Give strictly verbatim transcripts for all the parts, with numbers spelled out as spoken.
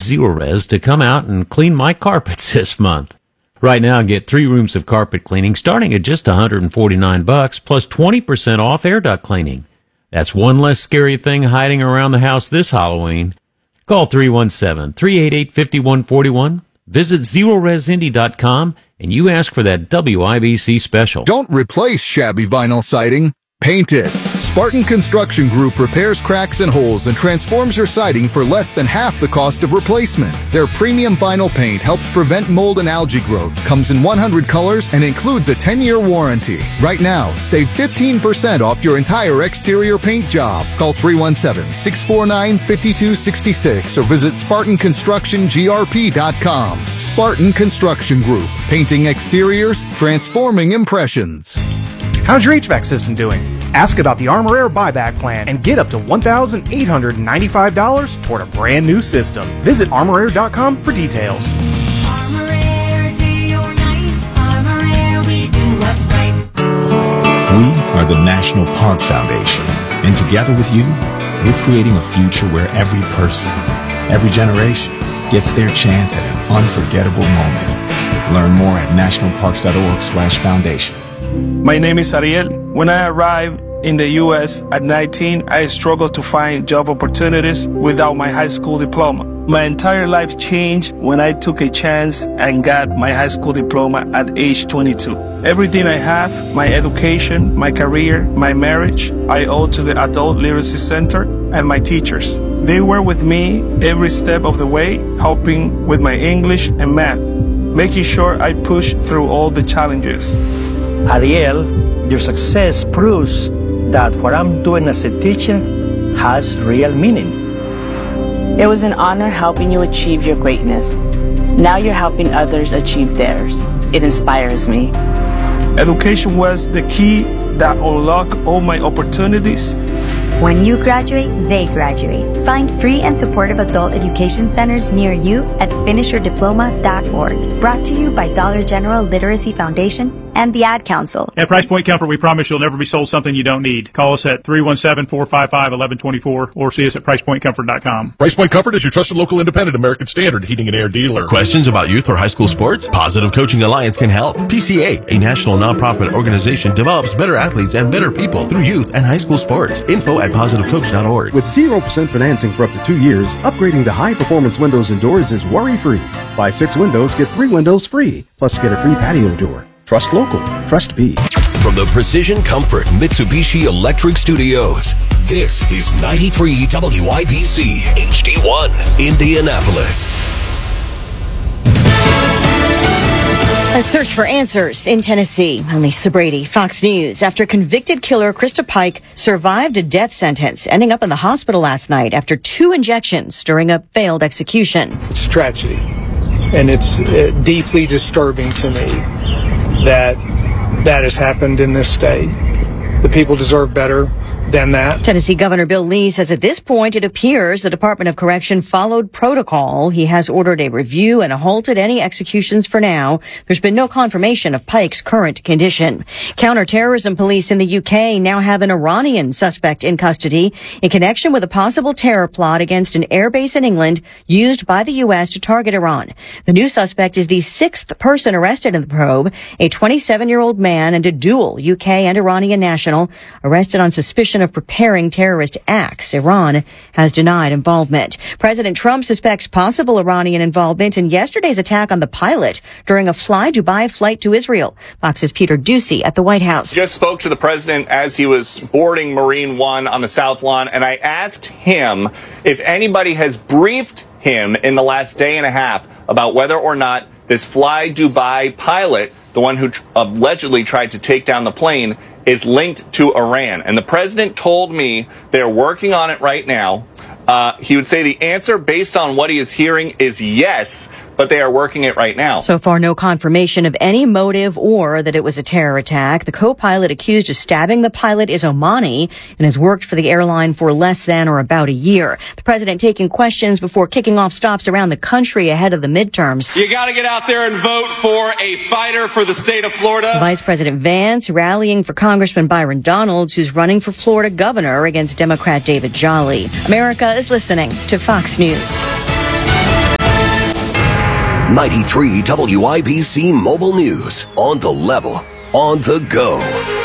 Zerorez to come out and clean my carpets this month. Right now, get three rooms of carpet cleaning starting at just one hundred forty-nine bucks plus twenty percent off air duct cleaning. That's one less scary thing hiding around the house this Halloween. Call three one seven, three eight eight, five one four one. Visit Zerorez Indy dot com and you ask for that W I B C special. Don't replace shabby vinyl siding. Paint it. Spartan Construction Group repairs cracks and holes and transforms your siding for less than half the cost of replacement. Their premium vinyl paint helps prevent mold and algae growth, comes in one hundred colors, and includes a ten-year warranty. Right now, save fifteen percent off your entire exterior paint job. Call three one seven, six four nine, five two six six or visit Spartan Construction G R P dot com. Spartan Construction Group. Painting exteriors, transforming impressions. How's your H V A C system doing? Ask about the Armor Air buyback plan and get up to one thousand eight hundred ninety-five dollars toward a brand new system. Visit armor air dot com for details. Armor Air, day or night, Armor Air, we do what's right. We are the National Park Foundation, and together with you, we're creating a future where every person, every generation, gets their chance at an unforgettable moment. Learn more at national parks dot org slash foundation. My name is Ariel. When I arrived in the U S at nineteen, I struggled to find job opportunities without my high school diploma. My entire life changed when I took a chance and got my high school diploma at age twenty-two. Everything I have, my education, my career, my marriage, I owe to the Adult Literacy Center and my teachers. They were with me every step of the way, helping with my English and math, making sure I pushed through all the challenges. Ariel, your success proves that what I'm doing as a teacher has real meaning. It was an honor helping you achieve your greatness. Now you're helping others achieve theirs. It inspires me. Education was the key that unlocked all my opportunities. When you graduate, they graduate. Find free and supportive adult education centers near you at finish your diploma dot org. Brought to you by Dollar General Literacy Foundation and the Ad Council. At Price Point Comfort, we promise you'll never be sold something you don't need. Call us at three one seven, four five five, one one two four or see us at price point comfort dot com. Price Point Comfort is your trusted local independent American Standard heating and air dealer. Questions about youth or high school sports? Positive Coaching Alliance can help. P C A, a national nonprofit organization, develops better athletes and better people through youth and high school sports. Info at positive coach dot org. With zero percent financing for up to two years, upgrading to high-performance windows and doors is worry-free. Buy six windows, get three windows free. Plus, get a free patio door. Trust local. Trust B. From the Precision Comfort Mitsubishi Electric Studios, this is ninety-three W I B C H D one, Indianapolis. A search for answers in Tennessee. I'm Lisa Brady, Fox News. After convicted killer Krista Pike survived a death sentence, ending up in the hospital last night after two injections during a failed execution. It's a tragedy, and it's uh, deeply disturbing to me that that has happened in this state. The people deserve better than that. Tennessee Governor Bill Lee says at this point it appears the Department of Correction followed protocol. He has ordered a review and halted any executions for now. There's been no confirmation of Pike's current condition. Counterterrorism police in the U K now have an Iranian suspect in custody in connection with a possible terror plot against an airbase in England used by the U S to target Iran. The new suspect is the sixth person arrested in the probe, a twenty-seven-year-old man and a dual U K and Iranian national arrested on suspicion of preparing terrorist acts. Iran has denied involvement. President Trump suspects possible Iranian involvement in yesterday's attack on the pilot during a Fly Dubai flight to Israel. Fox's Peter Ducey at the White House. Just spoke to the president as he was boarding Marine One on the South Lawn, and I asked him if anybody has briefed him in the last day and a half about whether or not this Fly Dubai pilot, the one who tr- allegedly tried to take down the plane, is linked to Iran. And the president told me they're working on it right now. Uh, he would say the answer based on what he is hearing is yes, but they are working it right now. So far, no confirmation of any motive or that it was a terror attack. The co-pilot accused of stabbing the pilot is Omani and has worked for the airline for less than or about a year. The president taking questions before kicking off stops around the country ahead of the midterms. You got to get out there and vote for a fighter for the state of Florida. Vice President Vance rallying for Congressman Byron Donalds, who's running for Florida governor against Democrat David Jolly. America is listening to Fox News. ninety-three W I B C Mobile News. On the level, on the go.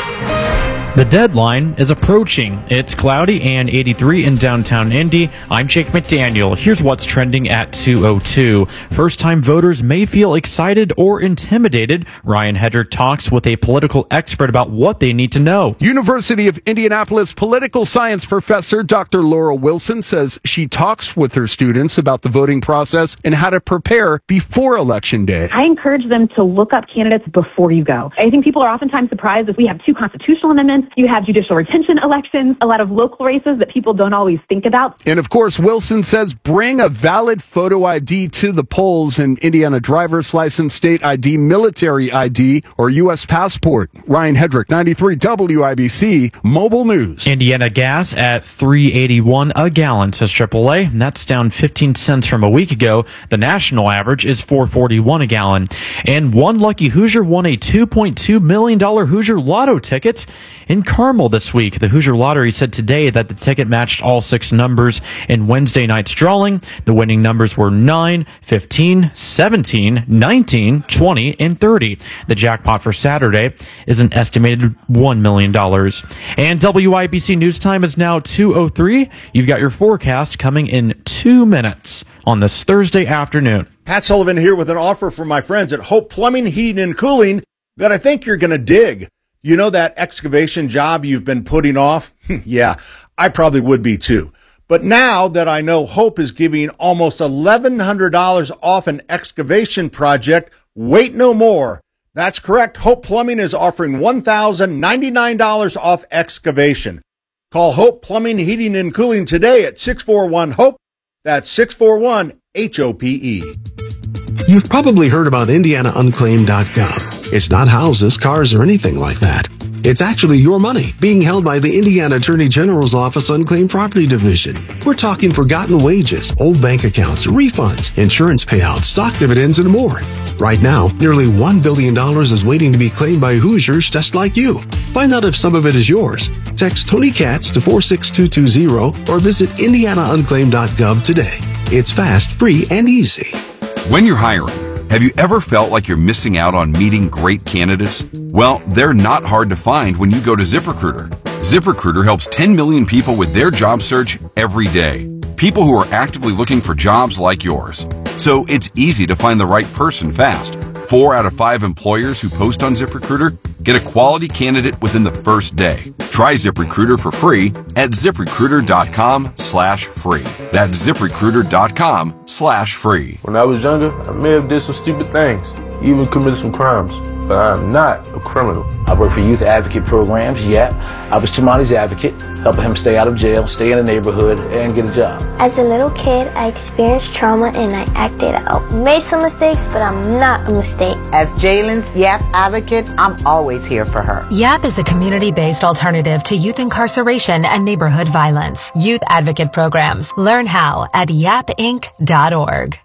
The deadline is approaching. It's cloudy and eighty-three in downtown Indy. I'm Jake McDaniel. Here's what's trending at two oh two. First-time voters may feel excited or intimidated. Ryan Hedrick talks with a political expert about what they need to know. University of Indianapolis political science professor Doctor Laura Wilson says she talks with her students about the voting process and how to prepare before Election Day. I encourage them to look up candidates before you go. I think people are oftentimes surprised if we have two constitutional amendments. You have judicial retention elections, a lot of local races that people don't always think about. And of course, Wilson says bring a valid photo I D to the polls, an Indiana driver's license, state I D, military I D, or U S passport. Ryan Hedrick, ninety-three W I B C Mobile News. Indiana gas at three eighty-one a gallon, says triple A. And that's down fifteen cents from a week ago. The national average is four forty-one a gallon. And one lucky Hoosier won a two point two million dollars Hoosier Lotto ticket in Carmel this week. The Hoosier Lottery said today that the ticket matched all six numbers in Wednesday night's drawing. The winning numbers were nine, fifteen, seventeen, nineteen, twenty, and thirty. The jackpot for Saturday is an estimated one million dollars. And W I B C News Time is now two oh three. You've got your forecast coming in two minutes on this Thursday afternoon. Pat Sullivan here with an offer from my friends at Hope Plumbing, Heating, and Cooling that I think you're going to dig. You know that excavation job you've been putting off? Yeah, I probably would be too. But now that I know Hope is giving almost eleven hundred dollars off an excavation project, wait no more. That's correct. Hope Plumbing is offering one thousand ninety-nine dollars off excavation. Call Hope Plumbing, Heating, and Cooling today at six four one HOPE. That's six four one H O P E. You've probably heard about Indiana Unclaimed dot gov. It's not houses, cars, or anything like that. It's actually your money being held by the Indiana Attorney General's Office Unclaimed Property Division. We're talking forgotten wages, old bank accounts, refunds, insurance payouts, stock dividends, and more. Right now, nearly one billion dollars is waiting to be claimed by Hoosiers just like you. Find out if some of it is yours. Text Tony Katz to four six two two zero or visit Indiana Unclaimed dot gov today. It's fast, free, and easy. When you're hiring, have you ever felt like you're missing out on meeting great candidates? Well, they're not hard to find when you go to ZipRecruiter. ZipRecruiter helps ten million people with their job search every day. People who are actively looking for jobs like yours. So it's easy to find the right person fast. Four out of five employers who post on ZipRecruiter get a quality candidate within the first day. Try ZipRecruiter for free at ZipRecruiter.com slash free. That's ZipRecruiter.com slash free. When I was younger, I may have did some stupid things, even committed some crimes, but I'm not a criminal. I work for youth advocate programs, yeah. I was Tamani's advocate, helping him stay out of jail, stay in the neighborhood, and get a job. As a little kid, I experienced trauma and I acted out. Made some mistakes, but I'm not a mistake. As Jalen's YAP advocate, I'm always here for her. YAP is a community-based alternative to youth incarceration and neighborhood violence. Youth advocate programs. Learn how at yap inc dot org.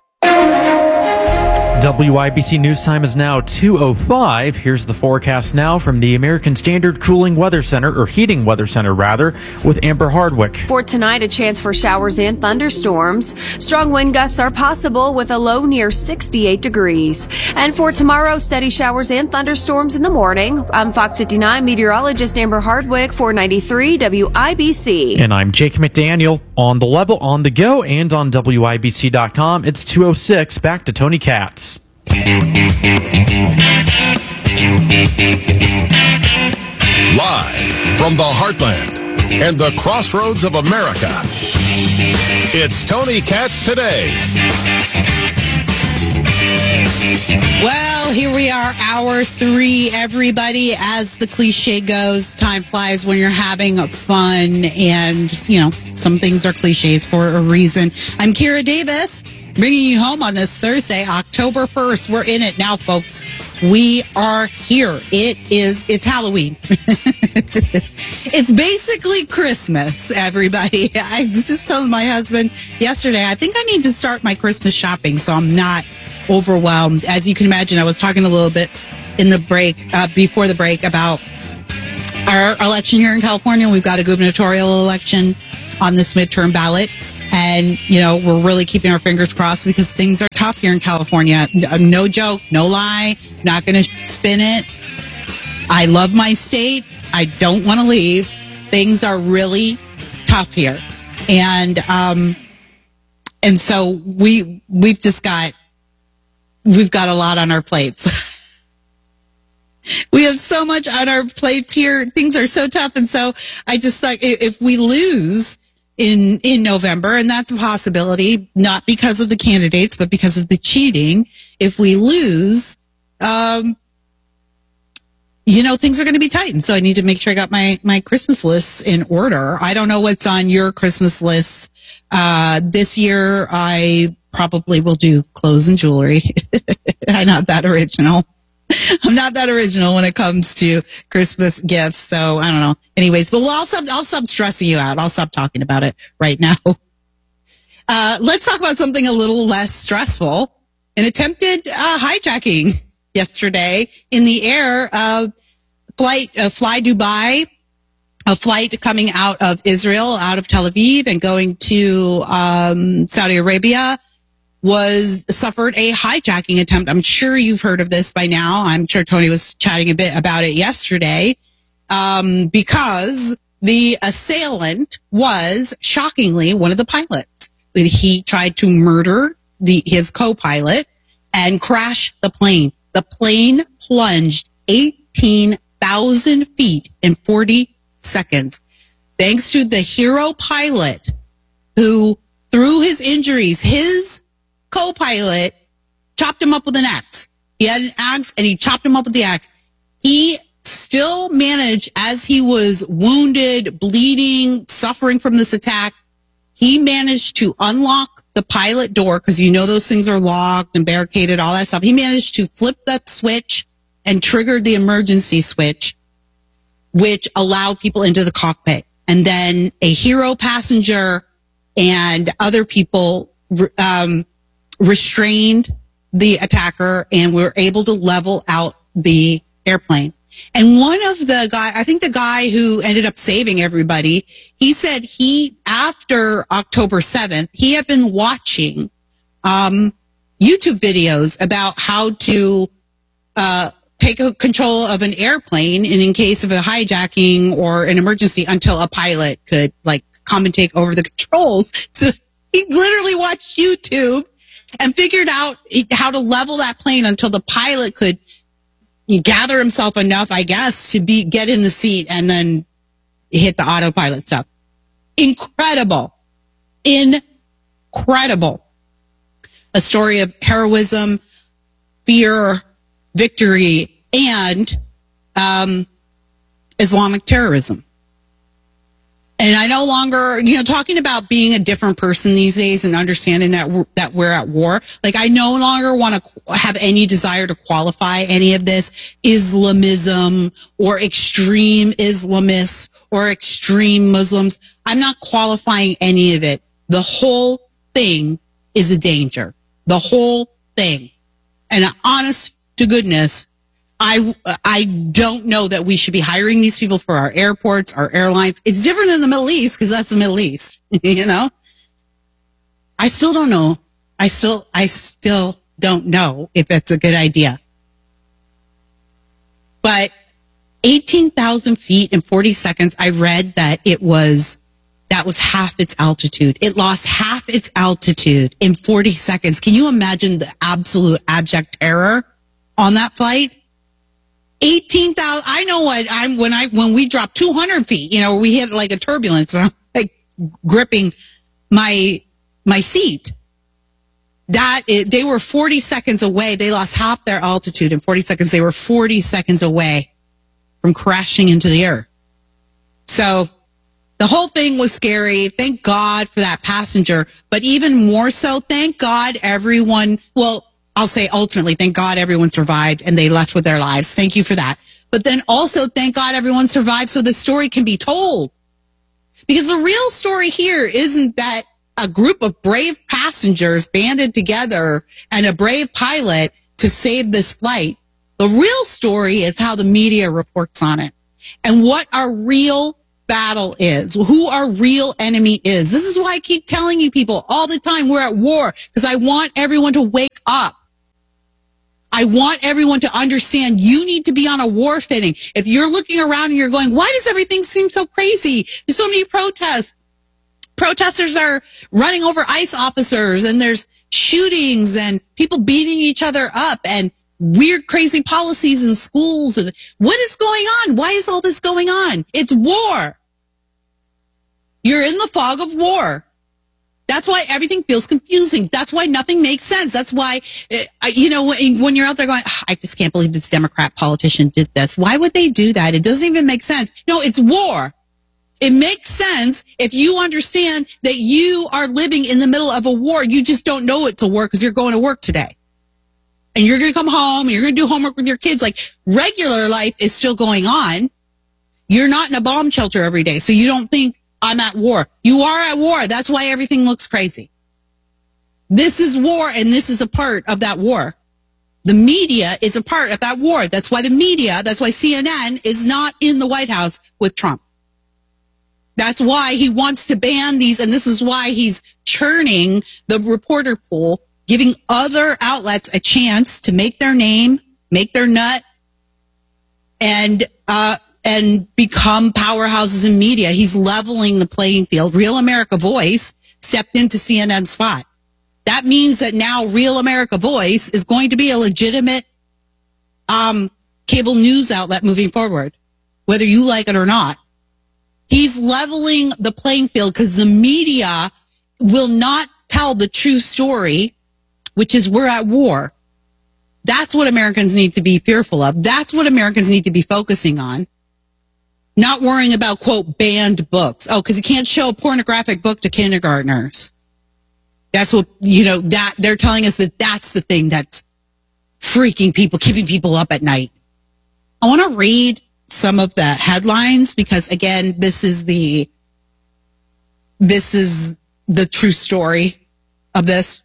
W I B C News Time is now two oh five. Here's the forecast now from the American Standard Cooling Weather Center, or Heating Weather Center, rather, with Amber Hardwick. For tonight, a chance for showers and thunderstorms. Strong wind gusts are possible with a low near sixty-eight degrees. And for tomorrow, steady showers and thunderstorms in the morning. I'm Fox fifty-nine meteorologist Amber Hardwick for ninety-three W I B C. And I'm Jake McDaniel. On the level, on the go, and on W I B C dot com. It's two oh six. Back to Tony Katz. Live from the heartland and the crossroads of America, it's Tony Katz Today. Well, here we are, hour three, everybody. As the cliche goes, time flies when you're having fun, and, you know, some things are cliches for a reason. I'm Kira Davis, bringing you home on this Thursday, October first. We're in it now, folks. We are here. It is, it's Halloween. It's basically Christmas, everybody. I was just telling my husband yesterday, I think I need to start my Christmas shopping so I'm not overwhelmed. As you can imagine, I was talking a little bit in the break, uh, before the break, about our election here in California. We've got a gubernatorial election on this midterm ballot. And, you know, we're really keeping our fingers crossed because things are tough here in California. No joke, no lie, not going to spin it. I love my state. I don't want to leave. Things are really tough here. And, um, and so we, we've just got, we've got a lot on our plates. We have so much on our plates here. Things are so tough. And so I just like, if we lose in, in November, and that's a possibility, not because of the candidates, but because of the cheating. If we lose, um, you know, things are going to be tight. And so I need to make sure I got my, my Christmas lists in order. I don't know what's on your Christmas list. Uh, this year I probably will do clothes and jewelry. I'm not that original. I'm not that original when it comes to Christmas gifts. So I don't know. Anyways, but we'll also, I'll stop stressing you out. I'll stop talking about it right now. Uh, let's talk about something a little less stressful. An attempted uh, hijacking yesterday in the air of flight, uh, Fly Dubai, a flight coming out of Israel, out of Tel Aviv and going to um, Saudi Arabia. Was suffered a hijacking attempt. I'm sure you've heard of this by now. I'm sure Tony was chatting a bit about it yesterday, um, because the assailant was shockingly one of the pilots. He tried to murder the his co-pilot and crash the plane. The plane plunged eighteen thousand feet in forty seconds, thanks to the hero pilot who, through his injuries, his co-pilot chopped him up with an axe. He had an axe and he chopped him up with the axe. He still managed, as he was wounded, bleeding, suffering from this attack, he managed to unlock the pilot door, because you know those things are locked and barricaded, all that stuff. He managed to flip that switch and triggered the emergency switch, which allowed people into the cockpit. And then a hero passenger and other people um restrained the attacker and were able to level out the airplane. And one of the guy, I think the guy who ended up saving everybody, he said he, after October seventh, he had been watching um YouTube videos about how to uh take control of an airplane and in case of a hijacking or an emergency until a pilot could like come and take over the controls. So he literally watched YouTube and figured out how to level that plane until the pilot could gather himself enough, I guess, to be get in the seat and then hit the autopilot stuff. Incredible. Incredible. A story of heroism, fear, victory, and um, Islamic terrorism. And I no longer, you know, talking about being a different person these days and understanding that we're, that we're at war. Like, I no longer want to have any desire to qualify any of this Islamism or extreme Islamists or extreme Muslims. I'm not qualifying any of it. The whole thing is a danger. The whole thing. And honest to goodness, I, I don't know that we should be hiring these people for our airports, our airlines. It's different in the Middle East because that's the Middle East, you know? I still don't know. I still, I still don't know if it's a good idea. But eighteen thousand feet in forty seconds, I read that it was, that was half its altitude. It lost half its altitude in forty seconds. Can you imagine the absolute abject terror on that flight? eighteen thousand. I know what I'm when I when we dropped two hundred feet, you know, we hit like a turbulence, and I'm like gripping my my seat. That is, they were forty seconds away. They lost half their altitude in forty seconds. They were forty seconds away from crashing into the earth. So the whole thing was scary. Thank God for that passenger, but even more so, thank God everyone. Well. I'll say ultimately, thank God everyone survived and they left with their lives. Thank you for that. But then also, thank God everyone survived so the story can be told. Because the real story here isn't that a group of brave passengers banded together and a brave pilot to save this flight. The real story is how the media reports on it and what our real battle is, who our real enemy is. This is why I keep telling you people all the time we're at war, because I want everyone to wake up. I want everyone to understand you need to be on a war footing. If you're looking around and you're going, why does everything seem so crazy? There's so many protests. Protesters are running over ICE officers, and there's shootings and people beating each other up and weird, crazy policies in schools. And what is going on? Why is all this going on? It's war. You're in the fog of war. That's why everything feels confusing. That's why nothing makes sense. That's why, you know, when, when you're out there going, oh, I just can't believe this Democrat politician did this. Why would they do that? It doesn't even make sense. No, it's war. It makes sense if you understand that you are living in the middle of a war. You just don't know it's a war because you're going to work today. And you're going to come home and you're going to do homework with your kids. Like, regular life is still going on. You're not in a bomb shelter every day. So you don't think, I'm at war. You are at war. That's why everything looks crazy. This is war, and this is a part of that war. The media is a part of that war. That's why the media, that's why C N N is not in the White House with Trump. That's why he wants to ban these, and this is why he's churning the reporter pool, giving other outlets a chance to make their name, make their nut, and, uh, and become powerhouses in media. He's leveling the playing field. Real America Voice stepped into C N N's spot. That means that now Real America Voice is going to be a legitimate um, cable news outlet moving forward, whether you like it or not. He's leveling the playing field because the media will not tell the true story, which is we're at war. That's what Americans need to be fearful of. That's what Americans need to be focusing on. Not worrying about, quote, banned books. Oh, because you can't show a pornographic book to kindergartners. That's what, you know, that they're telling us that that's the thing that's freaking people, keeping people up at night. I want to read some of the headlines because, again, this is the, this is the true story of this.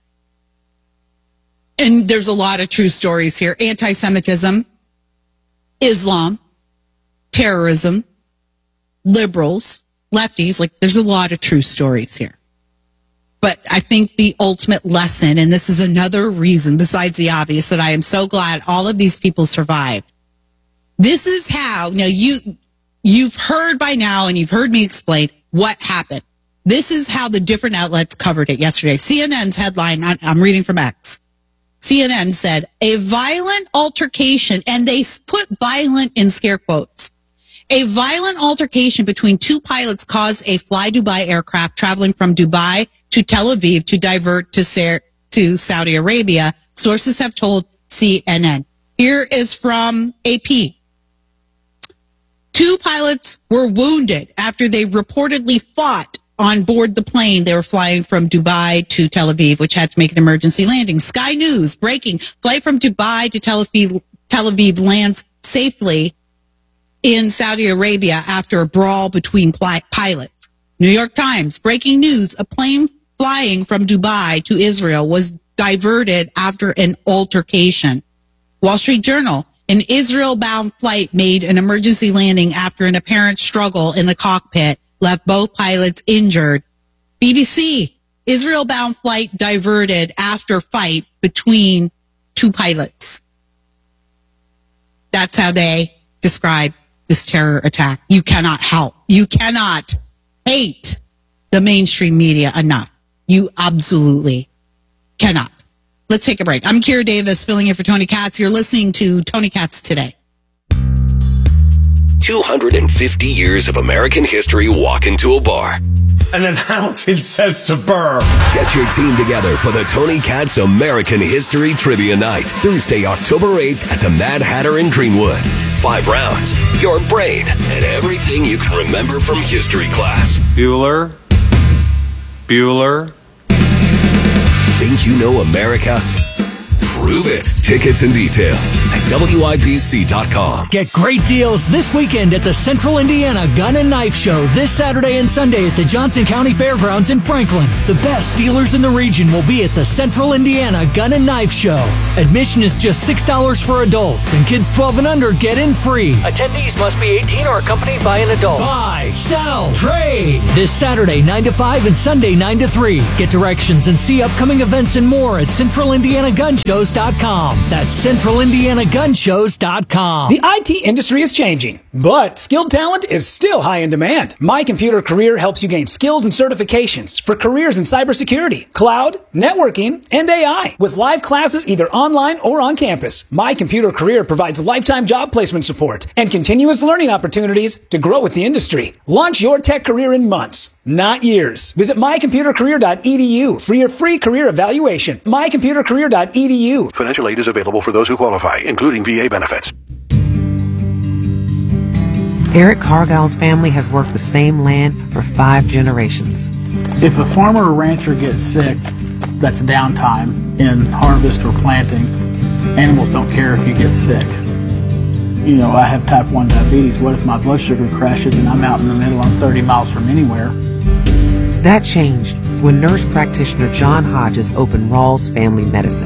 And there's a lot of true stories here. Anti-Semitism, Islam, terrorism, liberals, lefties, like there's a lot of true stories here. But I think the ultimate lesson, and this is another reason besides the obvious, that I am so glad all of these people survived. This is how, now you, you've heard by now and you've heard me explain what happened. This is how the different outlets covered it yesterday. C N N's headline, I'm reading from X. C N N said, a violent altercation, and they put violent in scare quotes. A violent altercation between two pilots caused a Fly Dubai aircraft traveling from Dubai to Tel Aviv to divert to, Sa- to Saudi Arabia, sources have told C N N. Here is from A P. Two pilots were wounded after they reportedly fought on board the plane. They were flying from Dubai to Tel Aviv, which had to make an emergency landing. Sky News, breaking. Flight from Dubai to Tel Aviv, Tel Aviv lands safely in Saudi Arabia after a brawl between pli- pilots. New York Times, breaking news. A plane flying from Dubai to Israel was diverted after an altercation. Wall Street Journal, an Israel-bound flight made an emergency landing after an apparent struggle in the cockpit left both pilots injured. B B C, Israel-bound flight diverted after fight between two pilots. That's how they describe this terror attack. You cannot help. You cannot hate the mainstream media enough. You absolutely cannot. Let's take a break. I'm Kira Davis, filling in for Tony Katz. You're listening to Tony Katz Today. two hundred fifty years of American history walk into a bar. And then Hamilton says to Burr, get your team together for the Tony Katz American History Trivia Night, Thursday, October eighth at the Mad Hatter in Greenwood. Five rounds, your brain, and everything you can remember from history class. Bueller. Bueller. Think you know America? Prove it. Tickets and details at W I B C dot com. Get great deals this weekend at the Central Indiana Gun and Knife Show this Saturday and Sunday at the Johnson County Fairgrounds in Franklin. The best dealers in the region will be at the Central Indiana Gun and Knife Show. Admission is just six dollars for adults, and kids twelve and under get in free. Attendees must be eighteen or accompanied by an adult. Buy, sell, trade. This Saturday nine to five and Sunday nine to three. Get directions and see upcoming events and more at central indiana gun shows dot com. That's central indiana gun shows dot com. The I T industry is changing, but skilled talent is still high in demand. My Computer Career helps you gain skills and certifications for careers in cybersecurity, cloud, networking, and A I. With live classes either online or on campus, My Computer Career provides lifetime job placement support and continuous learning opportunities to grow with the industry. Launch your tech career in months, not years. Visit my computer career dot e d u for your free career evaluation. my computer career dot e d u. Financial aid is available for those who qualify, including V A benefits. Eric Cargill's family has worked the same land for five generations. If a farmer or rancher gets sick, that's downtime in harvest or planting. Animals don't care if you get sick. You know, I have type one diabetes. What if my blood sugar crashes and I'm out in the middle, I'm thirty miles from anywhere? That changed when nurse practitioner John Hodges opened Rawls Family Medicine.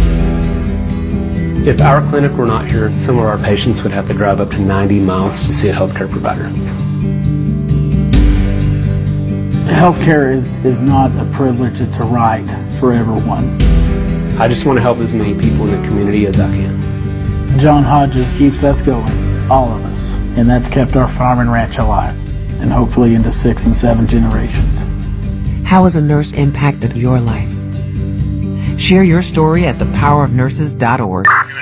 If our clinic were not here, some of our patients would have to drive up to ninety miles to see a healthcare provider. Healthcare is, is not a privilege, it's a right for everyone. I just want to help as many people in the community as I can. John Hodges keeps us going, all of us, and that's kept our farm and ranch alive, and hopefully into six and seven generations. How has a nurse impacted your life? Share your story at the power of nurses dot org.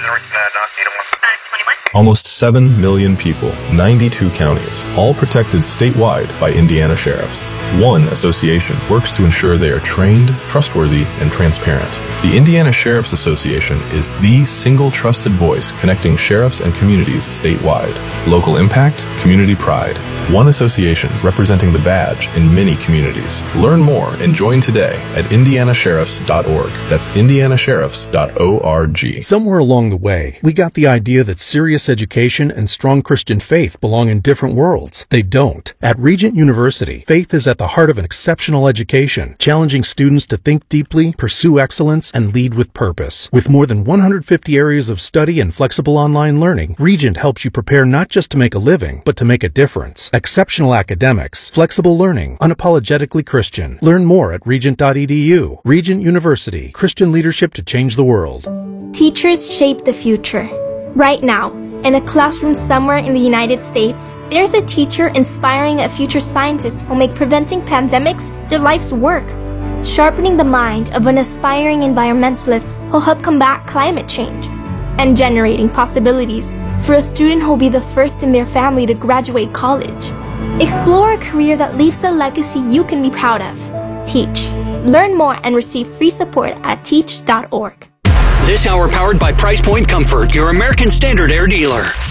Almost seven million people, ninety-two counties, all protected statewide by Indiana sheriffs. One association works to ensure they are trained, trustworthy, and transparent. The Indiana Sheriff's Association is the single trusted voice connecting sheriffs and communities statewide. Local impact, community pride. One association representing the badge in many communities. Learn more and join today at indiana sheriffs dot org. That's indiana sheriffs dot org. Somewhere along the way, we got the idea that serious education and strong Christian faith belong in different worlds. They don't. At Regent University, faith is at the heart of an exceptional education, challenging students to think deeply, pursue excellence, and lead with purpose. With more than one hundred fifty areas of study and flexible online learning, Regent helps you prepare not just to make a living, but to make a difference. Exceptional academics, flexible learning, unapologetically Christian. Learn more at regent dot e d u. Regent University, Christian leadership to change the world. Teachers shape the future. Right now, in a classroom somewhere in the United States, there's a teacher inspiring a future scientist who'll make preventing pandemics their life's work. Sharpening the mind of an aspiring environmentalist who'll help combat climate change. And generating possibilities for a student who'll be the first in their family to graduate college. Explore a career that leaves a legacy you can be proud of. Teach. Learn more and receive free support at teach dot org. This hour powered by Price Point Comfort, your American Standard Air dealer.